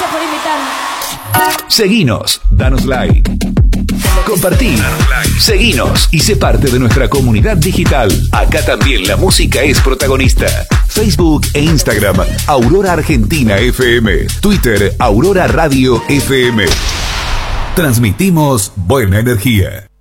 Gracias por invitarme. Seguinos, danos like. Compartí, seguinos y sé parte de nuestra comunidad digital. Acá también la música es protagonista. Facebook e Instagram, Aurora Argentina FM. Twitter, Aurora Radio FM. Transmitimos buena energía.